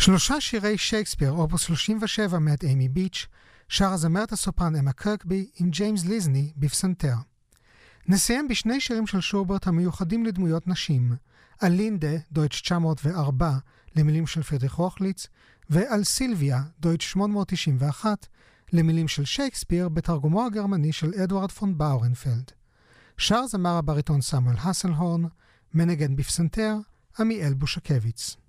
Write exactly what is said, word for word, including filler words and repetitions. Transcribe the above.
שלושה שירי שייקספיר, אופוס שלושים ושבע מאת אימי ביץ', שר הזמרת הסופרן אמה קרקבי עם ג'יימס ליזני בפסנתר. נסיים בשני שירים של שוברט המיוחדים לדמויות נשים, על לינדה, דויטש תשע מאות וארבע, למילים של פרידריך רוכליץ, ועל סילביה, דויטש שמונה מאות תשעים ואחת, למילים של שייקספיר בתרגומו הגרמני של אדוארד פון באורנפלד. שר זמר הבריטון סמואל הסלהורן, מנגן בפסנתר, עמיאל בושקביץ.